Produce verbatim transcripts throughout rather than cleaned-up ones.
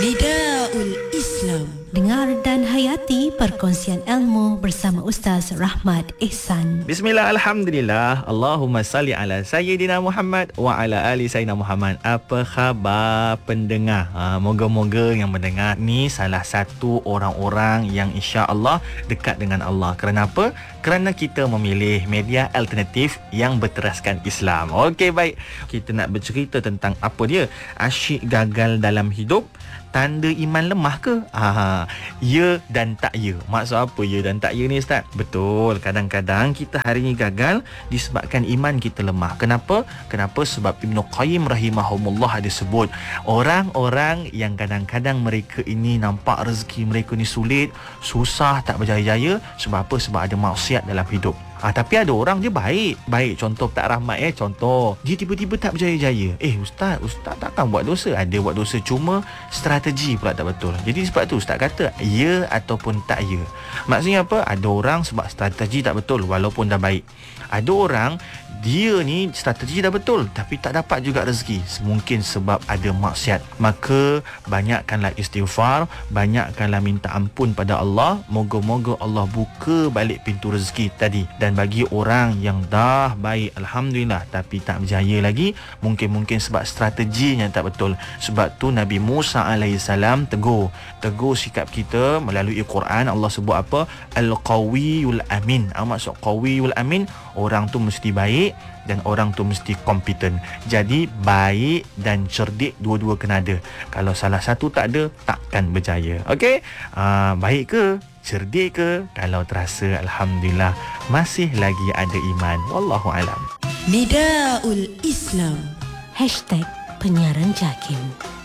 Nidaul Islam. Dengar dan hayati perkongsian ilmu bersama Ustaz Rahmat Ehsan. Bismillah, Alhamdulillah. Allahumma salli ala Sayyidina Muhammad wa ala ali Sayyidina Muhammad. Apa khabar pendengar? Ha, moga-moga yang mendengar ni salah satu orang-orang yang insya-Allah dekat dengan Allah. Kerana apa? Kerana kita memilih media alternatif yang berteraskan Islam. Okey, baik. Kita nak bercerita tentang apa dia? Asyik gagal dalam hidup, tanda iman lemah ke? Ah, ya dan tak ya. Maksud apa ya dan tak ya ni, Ustaz? Betul, kadang-kadang kita hari ni gagal disebabkan iman kita lemah. Kenapa? Kenapa? Sebab Ibnu Qayyim rahimahumullah ada sebut, orang-orang yang kadang-kadang mereka ini nampak rezeki mereka ni sulit, susah, tak berjaya-jaya. Sebab apa? Sebab ada maksiat dalam hidup. Ah, tapi ada orang dia baik. Baik, contoh tak rahmat eh. Contoh, dia tiba-tiba tak berjaya-jaya. Eh, Ustaz, Ustaz takkan buat dosa. Ada buat dosa, cuma strategi pula tak betul. Jadi sebab tu Ustaz kata, ya ataupun tak ya. Maksudnya apa? Ada orang sebab strategi tak betul walaupun dah baik. Ada orang, dia ni strategi dah betul tapi tak dapat juga rezeki. Mungkin sebab ada maksiat. Maka banyakkanlah istighfar, banyakkanlah minta ampun pada Allah. Moga-moga Allah buka balik pintu rezeki tadi. Dan bagi orang yang dah baik, Alhamdulillah, tapi tak berjaya lagi, mungkin-mungkin sebab strateginya tak betul. Sebab tu Nabi Musa alaihissalam tegur Tegur sikap kita melalui Quran. Allah sebut apa? Al-Qawiyul Amin. Apa maksud Qawiyul Amin? Orang tu mesti baik dan orang tu mesti kompeten. Jadi baik dan cerdik dua-dua kena ada. Kalau salah satu tak ada, takkan berjaya. Okey? Uh, baik ke? Cerdik ke? Kalau terasa, Alhamdulillah, masih lagi ada iman. Wallahu alam. Nidaul Islam. Hashtag penyiaran JAKIM.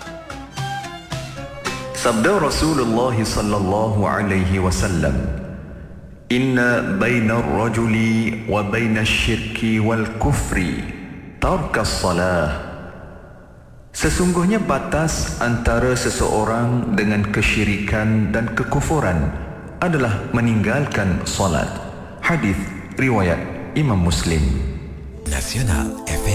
Sabda Rasulullah sallallahu alaihi wasallam, Inna baina ar-rajuli wa baina asy-syirki wal kufri tarkas salah. Sesungguhnya batas antara seseorang dengan kesyirikan dan kekufuran adalah meninggalkan solat. Hadis riwayat Imam Muslim. Nasional F M.